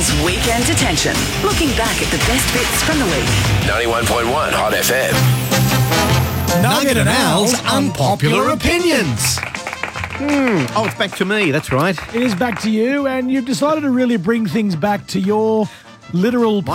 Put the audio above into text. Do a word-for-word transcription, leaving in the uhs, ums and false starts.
Al's Weekend Detention. Looking back at the best bits from the week. ninety-one point one Hot F M. Nugget and Al's Unpopular Opinions. Hmm. Oh, it's back to me. That's right. It is back to you, and you've decided to really bring things back to your literal